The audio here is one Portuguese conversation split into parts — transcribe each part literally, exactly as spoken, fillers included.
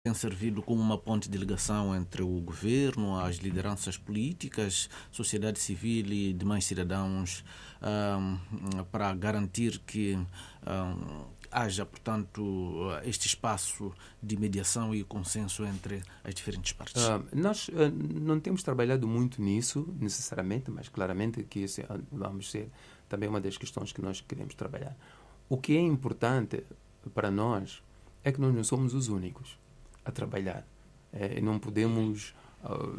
tem servido como uma ponte de ligação entre o governo, as lideranças políticas, sociedade civil e demais cidadãos um, para garantir que um, haja, portanto, este espaço de mediação e consenso entre as diferentes partes? Uh, nós uh, não temos trabalhado muito nisso, necessariamente, mas claramente que isso vamos ser também uma das questões que nós queremos trabalhar. O que é importante para nós é que nós não somos os únicos a trabalhar. É, não podemos, uh,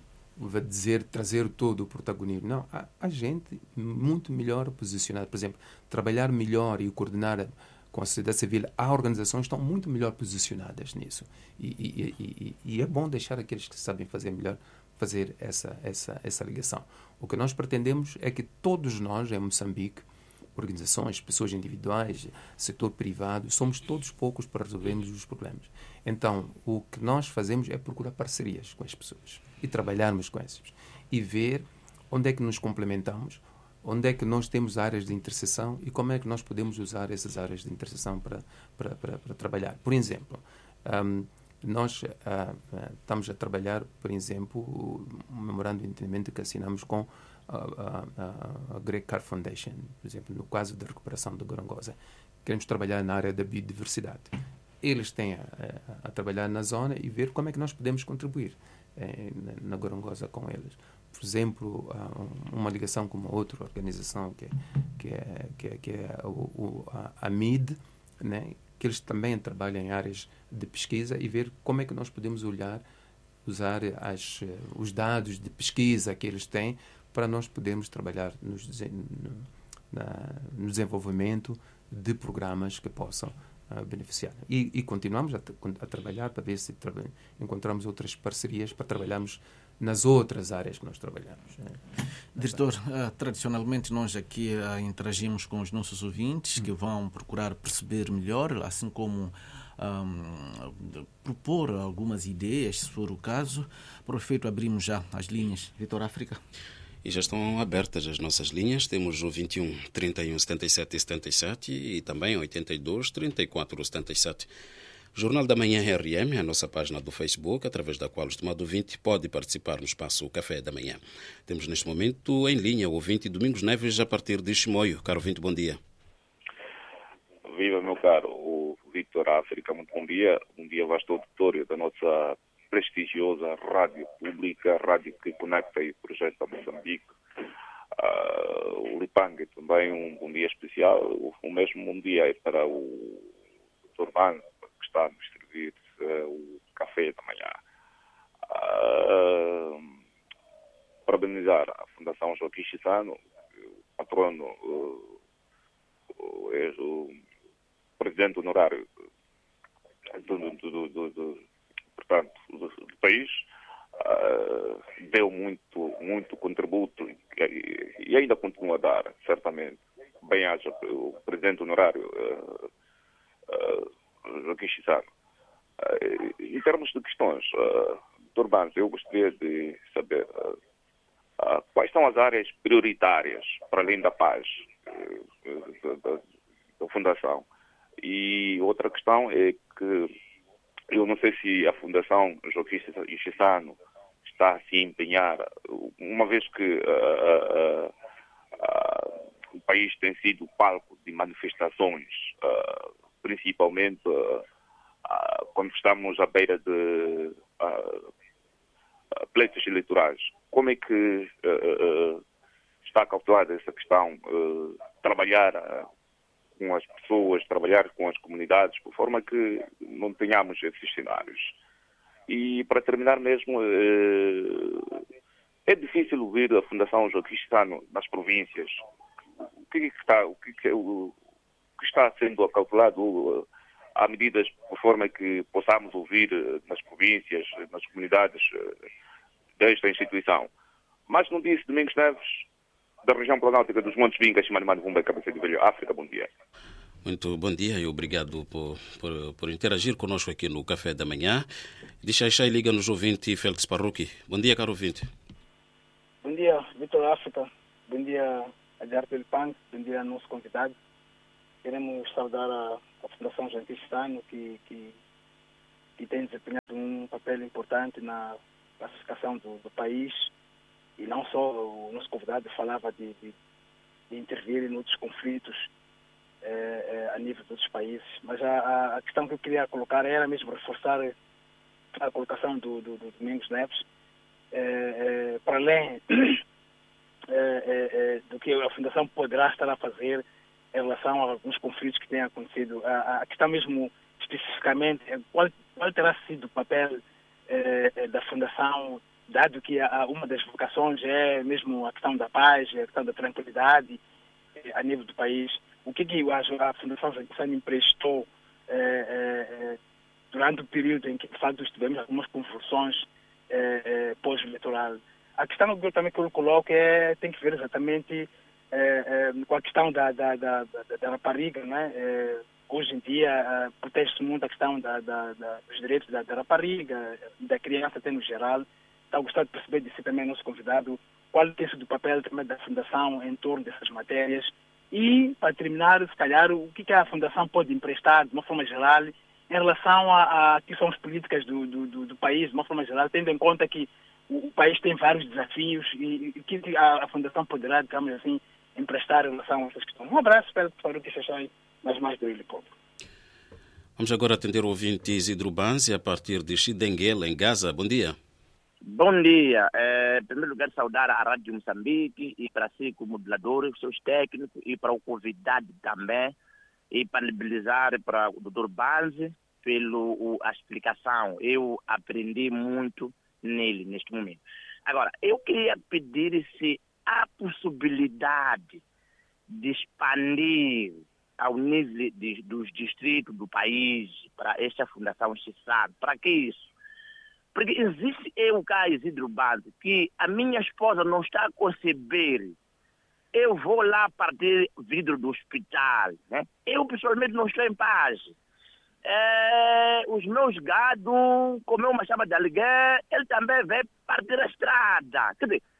vou dizer, trazer todo o protagonismo. Não, há, há gente muito melhor posicionada. Por exemplo, trabalhar melhor e coordenar com a sociedade civil, há organizações que estão muito melhor posicionadas nisso. E, e, e, e é bom deixar aqueles que sabem fazer melhor fazer essa, essa, essa ligação. O que nós pretendemos é que todos nós, em Moçambique, organizações, pessoas individuais, setor privado, somos todos poucos para resolvermos os problemas. Então, o que nós fazemos é procurar parcerias com as pessoas e trabalharmos com essas. E ver onde é que nos complementamos, onde é que nós temos áreas de interseção e como é que nós podemos usar essas áreas de interseção para, para, para, para trabalhar. Por exemplo, um, nós uh, uh, estamos a trabalhar, por exemplo, um memorando de entendimento que assinamos com a, a, a Greg Car Foundation, por exemplo, no caso da recuperação da Gorongosa. Queremos trabalhar na área da biodiversidade. Eles têm a, a, a trabalhar na zona e ver como é que nós podemos contribuir eh, na, na Gorongosa com eles. Por exemplo, uma ligação com uma outra organização que é, que é, que é, que é o, o, a, a M I D, né? Que eles também trabalham em áreas de pesquisa e ver como é que nós podemos olhar, usar as, os dados de pesquisa que eles têm para nós podermos trabalhar nos, no, na, no desenvolvimento de programas que possam uh, beneficiar. E, e continuamos a, a trabalhar para ver se tra encontramos outras parcerias para trabalharmos nas outras áreas que nós trabalhamos. Né? Diretor, uh, tradicionalmente nós aqui uh, interagimos com os nossos ouvintes hum. que vão procurar perceber melhor, assim como um, propor algumas ideias, se for o caso. Para o efeito, abrimos já as linhas. Vitor África. E já estão abertas as nossas linhas. Temos o vinte e um, trinta e um, setenta e sete, setenta e sete e também oitenta e dois, trinta e quatro, setenta e sete. Jornal da Manhã R M, a nossa página do Facebook, através da qual o estimado ouvinte pode participar no espaço Café da Manhã. Temos neste momento em linha o ouvinte Domingos Neves, a partir de Chimoio. Caro ouvinte, bom dia. Viva, meu caro, o Victor África, muito bom dia. Um dia vasto auditório da nossa prestigiosa rádio pública, rádio que conecta e projeta Moçambique. Uh, o Lipanga também um bom dia especial. O, o mesmo bom dia é para o doutor Ban, que está a nos servir uh, o café da manhã. Uh, parabenizar a Fundação Joaquim Chissano, o patrono, uh, o, o presidente honorário do, do, do, do, portanto, do, do país, uh, deu muito, muito contributo e, e ainda continua a dar, certamente. Bem haja o presidente honorário uh, uh, Joaquim Chissano. Uh, em termos de questões, uh, doutor Banz, eu gostaria de saber uh, uh, quais são as áreas prioritárias, para além da paz, uh, da, da, da Fundação. E outra questão é que eu não sei se a Fundação Joaquim Chissano está a se empenhar, uma vez que uh, uh, uh, o país tem sido palco de manifestações, uh, principalmente uh, uh, quando estamos à beira de uh, uh, pleitos eleitorais. Como é que uh, uh, está calculada essa questão? Uh, trabalhar uh, com as pessoas, trabalhar com as comunidades, por forma que não tenhamos esses cenários. E, para terminar mesmo, é difícil ouvir a Fundação Joaquim Chissano nas províncias. O que, está, o que, o que está sendo calculado? Há medidas por forma que possamos ouvir nas províncias, nas comunidades desta instituição. Mas não disse Domingos Neves, da região planáutica dos Montes Vingas, Chimanimani, Vumba, Cabeça de Velho, África. Bom dia. Muito bom dia e obrigado por, por, por interagir conosco aqui no Café da Manhã. Deixa aí, liga-nos ouvinte Félix Parruqui. Bom dia, caro ouvinte. Bom dia, Vitor África. Bom dia, Adjarto Lipang. Bom dia, nosso convidado. Queremos saudar a, a Fundação Joaquim Chissano, que, que e tem desempenhado um papel importante na pacificação do, do país. E não só o nosso convidado falava de, de, de intervir em outros conflitos eh, eh, a nível de outros países, mas a, a questão que eu queria colocar era mesmo reforçar a colocação do, do, do Domingos Neves, eh, eh, para além eh, eh, do que a Fundação poderá estar a fazer em relação a alguns conflitos que têm acontecido. A, a questão mesmo especificamente, qual, qual terá sido o papel eh, da Fundação, dado que a, uma das vocações é mesmo a questão da paz, a questão da tranquilidade eh, a nível do país. O que, que a, a Fundação Zancsan emprestou eh, eh, durante o período em que, de fato, tivemos algumas convulsões eh, eh, pós-eleitoral? A questão que eu também coloco é, tem que ver exatamente eh, eh, com a questão da, da, da, da, da rapariga, né? Eh, hoje em dia eh, protege-se muito a questão da, da, da, dos direitos da, da rapariga e da criança até no geral. Então, gostava de perceber de si também, nosso convidado, qual tem sido o papel também da Fundação em torno dessas matérias. E, para terminar, se calhar, o que, que a Fundação pode emprestar, de uma forma geral, em relação a, a que são as políticas do, do, do, do país, de uma forma geral, tendo em conta que o, o país tem vários desafios e o que a, a Fundação poderá, digamos assim, emprestar em relação a essas questões. Um abraço, espero que o que vocês aí, mais mais do Ilha Povo. Vamos agora atender o ouvinte Isidro Banzi, a partir de Chidenguela, em Gaza. Bom dia. Bom dia. É, em primeiro lugar, saudar a Rádio Moçambique e para si, como modulador, os seus técnicos e para o convidado também, e parabenizar para o doutor Banzi pela explicação. Eu aprendi muito nele neste momento. Agora, eu queria pedir se há possibilidade de expandir ao nível de, dos distritos do país para esta Fundação Zancsan. Para que isso? Porque existe eu cá, Isidro Banzi, que a minha esposa não está a conceber. Eu vou lá partir vidro do hospital, né? Eu pessoalmente não estou em paz. É, os meus gados, comeu uma chama de aluguel, ele também vai partir a estrada. Quer dizer,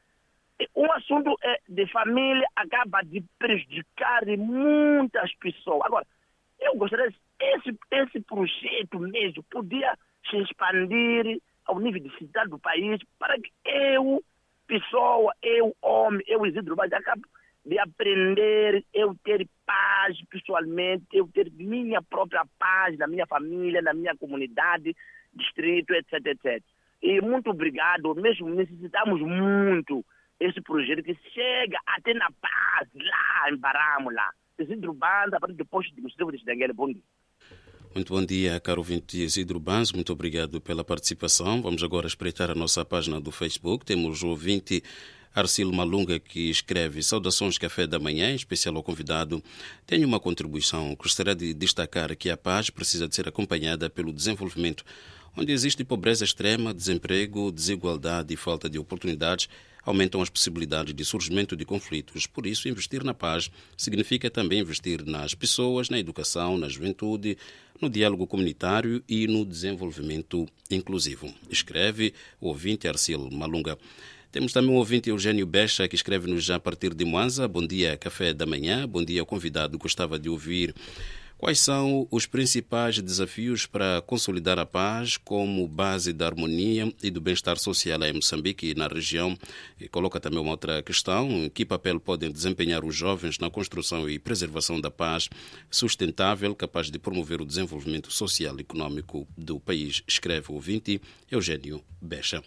um assunto de família acaba de prejudicar muitas pessoas. Agora, eu gostaria que esse, esse projeto mesmo podia se expandir ao nível de cidade do país, para que eu, pessoa, eu, homem, eu, Isidro Banzi, acabo de aprender, eu ter paz pessoalmente, eu ter minha própria paz na minha família, na minha comunidade, distrito, etc, etcétera. E muito obrigado, mesmo necessitamos muito esse projeto que chega até na paz, lá em Barámula. Isidro Banzi, a partir do posto de Gustavo de Chidenguela. Bom dia. Muito bom dia, caro ouvinte Isidro Banzi, muito obrigado pela participação. Vamos agora espreitar a nossa página do Facebook. Temos o ouvinte Arcilo Malunga, que escreve: saudações café da manhã, em especial ao convidado. Tenho uma contribuição. Gostaria de destacar que a paz precisa de ser acompanhada pelo desenvolvimento. Onde existe pobreza extrema, desemprego, desigualdade e falta de oportunidades, aumentam as possibilidades de surgimento de conflitos. Por isso, investir na paz significa também investir nas pessoas, na educação, na juventude, no diálogo comunitário e no desenvolvimento inclusivo. Escreve o ouvinte Arcilo Malunga. Temos também o ouvinte Eugênio Becha, que escreve-nos já a partir de Mwanza. Bom dia, café da manhã. Bom dia ao convidado. Gostava de ouvir quais são os principais desafios para consolidar a paz como base da harmonia e do bem-estar social em Moçambique e na região. E coloca também uma outra questão: que papel podem desempenhar os jovens na construção e preservação da paz sustentável, capaz de promover o desenvolvimento social e econômico do país. Escreve o ouvinte Eugênio Becha.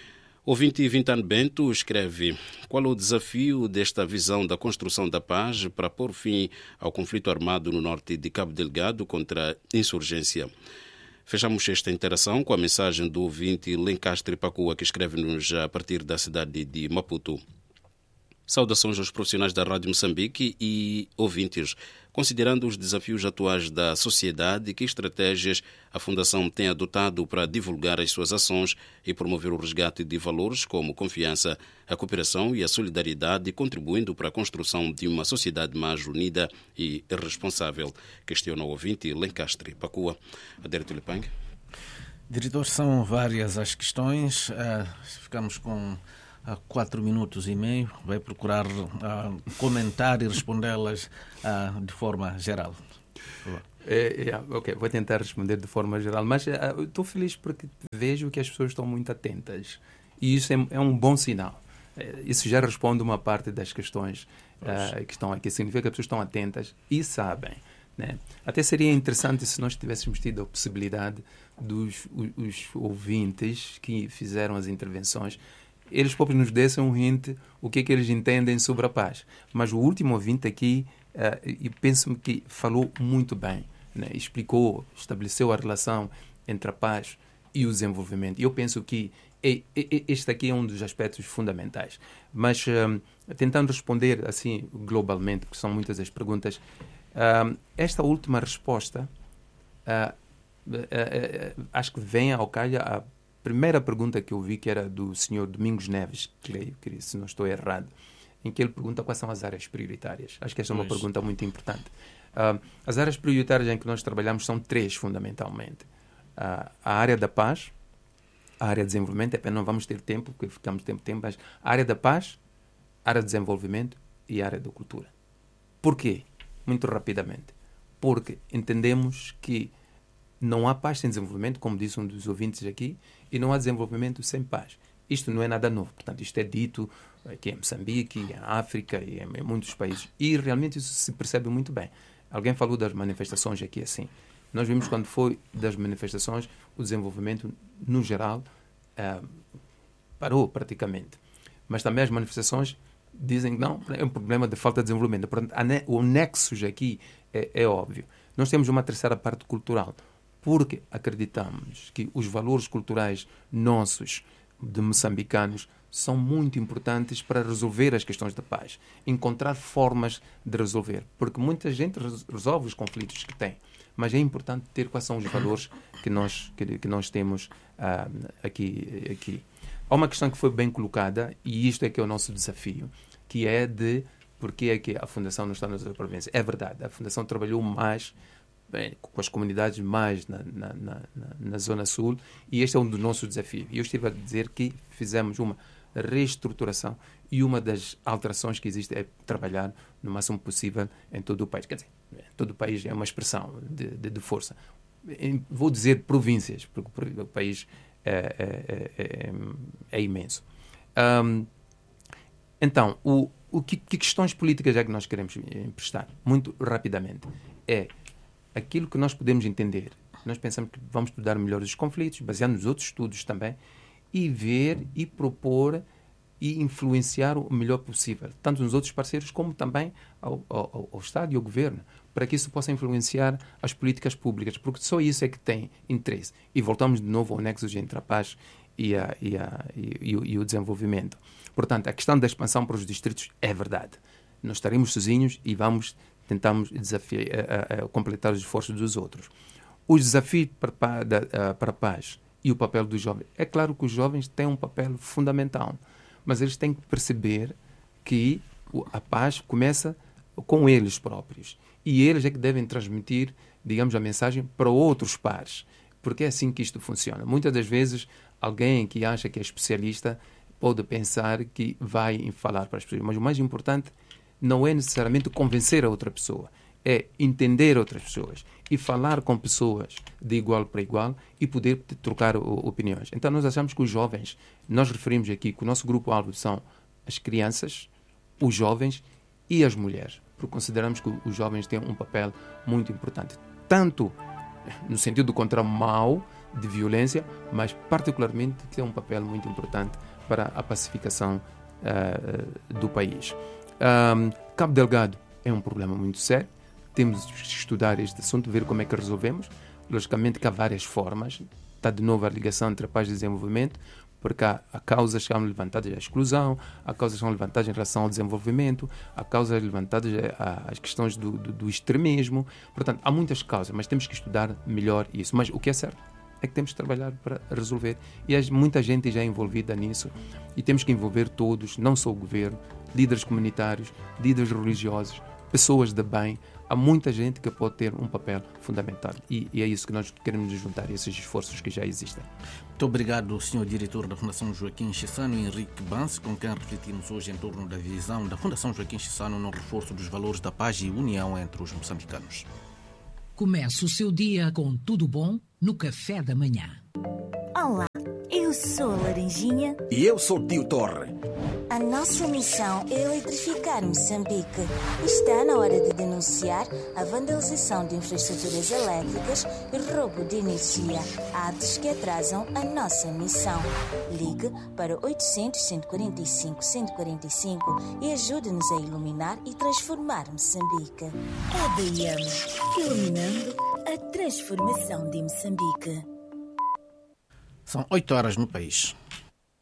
O ouvinte Vintano Bento escreve: qual é o desafio desta visão da construção da paz para pôr fim ao conflito armado no norte de Cabo Delgado contra a insurgência? Fechamos esta interação com a mensagem do ouvinte Lencastre Pacua, que escreve-nos a partir da cidade de Maputo. Saudações aos profissionais da Rádio Moçambique e ouvintes. Considerando os desafios atuais da sociedade, que estratégias a Fundação tem adotado para divulgar as suas ações e promover o resgate de valores como confiança, a cooperação e a solidariedade, contribuindo para a construção de uma sociedade mais unida e responsável? Questiona o ouvinte Lencastre Pacua. Adérito Lepang. Diretor, são várias as questões. Uh, ficamos com há quatro minutos e meio, vai procurar uh, comentar e respondê-las uh, de forma geral. É, é, ok, vou tentar responder de forma geral, mas uh, estou feliz porque vejo que as pessoas estão muito atentas e isso é, é um bom sinal. Uh, isso já responde uma parte das questões uh, que estão aqui. Significa que as pessoas estão atentas e sabem. Né? Até seria interessante se nós tivéssemos tido a possibilidade dos os, os ouvintes que fizeram as intervenções, eles próprios nos dessem um hint o que é que eles entendem sobre a paz. Mas o último ouvinte aqui, uh, e penso-me que falou muito bem, né? Explicou, estabeleceu a relação entre a paz e o desenvolvimento. E eu penso que é, é, este aqui é um dos aspectos fundamentais. Mas, uh, tentando responder assim globalmente, porque são muitas as perguntas, uh, esta última resposta, uh, uh, uh, uh, acho que vem ao calho a primeira pergunta que eu vi, que era do senhor Domingos Neves, creio, que se não estou errado, em que ele pergunta quais são as áreas prioritárias. Acho que esta pois. é uma pergunta muito importante. Uh, as áreas prioritárias em que nós trabalhamos são três, fundamentalmente. Uh, a área da paz, a área de desenvolvimento, é, não vamos ter tempo, porque ficamos tempo, tempo, mas a área da paz, a área de desenvolvimento e a área da cultura. Porquê? Muito rapidamente. Porque entendemos que não há paz sem desenvolvimento, como disse um dos ouvintes aqui, e não há desenvolvimento sem paz. Isto não é nada novo. Portanto, isto é dito aqui em Moçambique, em África e em, em muitos países. E realmente isso se percebe muito bem. Alguém falou das manifestações aqui assim. Nós vimos quando foi das manifestações, o desenvolvimento, no geral, uh, parou praticamente. Mas também as manifestações dizem que não, é um problema de falta de desenvolvimento. Portanto, o nexo aqui é, é óbvio. Nós temos uma terceira parte cultural, porque acreditamos que os valores culturais nossos, de moçambicanos, são muito importantes para resolver as questões da paz, encontrar formas de resolver, porque muita gente resolve os conflitos que tem, mas é importante ter quais são os valores que nós, que, que nós temos uh, aqui, aqui. Há uma questão que foi bem colocada, e isto é que é o nosso desafio, que é de porque é que a Fundação não está nas outras províncias. É verdade, a Fundação trabalhou mais bem, com as comunidades mais na, na, na, na Zona Sul, e este é um dos nossos desafios. E eu estive a dizer que fizemos uma reestruturação e uma das alterações que existe é trabalhar no máximo possível em todo o país. Quer dizer, todo o país é uma expressão de, de, de força. Vou dizer províncias, porque o país é, é, é, é imenso. Um, então, o, o que, que questões políticas é que nós queremos emprestar? Muito rapidamente. É aquilo que nós podemos entender. Nós pensamos que vamos estudar melhor os conflitos, baseado nos outros estudos também, e ver e propor e influenciar o melhor possível, tanto nos outros parceiros como também ao, ao, ao Estado e ao Governo, para que isso possa influenciar as políticas públicas, porque só isso é que tem interesse. E voltamos de novo ao nexo entre a paz e, a, e, a, e, e, o, e o desenvolvimento. Portanto, a questão da expansão para os distritos é verdade. Nós estaremos sozinhos e vamos tentamos desafiar, a, a, a completar os esforços dos outros. Os desafios para, para, para a paz e o papel dos jovens. É claro que os jovens têm um papel fundamental, mas eles têm que perceber que a paz começa com eles próprios. E eles é que devem transmitir, digamos, a mensagem para outros pares. Porque é assim que isto funciona. Muitas das vezes, alguém que acha que é especialista pode pensar que vai falar para as pessoas. Mas o mais importante não é necessariamente convencer a outra pessoa. É entender outras pessoas e falar com pessoas de igual para igual e poder trocar opiniões. Então, nós achamos que os jovens, nós referimos aqui que o nosso grupo-alvo são as crianças, os jovens e as mulheres, porque consideramos que os jovens têm um papel muito importante, tanto no sentido contra o mal de violência, mas particularmente têm um papel muito importante para a pacificação uh, do país. Um, Cabo Delgado é um problema muito sério. Temos que estudar este assunto, ver como é que resolvemos. Logicamente que há várias formas. Está de novo a ligação entre a paz e o desenvolvimento, porque há, há causas que são levantadas à exclusão, há causas que são levantadas em relação ao desenvolvimento, há causas levantadas às questões do, do, do extremismo. Portanto, há muitas causas, mas temos que estudar melhor isso. Mas o que é certo é que temos que trabalhar para resolver. E há muita gente já envolvida nisso. E temos que envolver todos, não só o governo, líderes comunitários, líderes religiosos, pessoas de bem. Há muita gente que pode ter um papel fundamental e, e é isso que nós queremos juntar, esses esforços que já existem. Muito obrigado, senhor Diretor da Fundação Joaquim Chissano, Henrique Banse, com quem refletimos hoje em torno da visão da Fundação Joaquim Chissano no reforço dos valores da paz e união entre os moçambicanos. Comece o seu dia com tudo bom no café da manhã. Olá, eu sou a Laranjinha. E eu sou o Tio Torre. A nossa missão é eletrificar Moçambique. Está na hora de denunciar a vandalização de infraestruturas elétricas e roubo de energia, atos que atrasam a nossa missão. Ligue para oitocentos, cento e quarenta e cinco, cento e quarenta e cinco e ajude-nos a iluminar e transformar Moçambique. E D M, iluminando a transformação de Moçambique. São oito horas no país.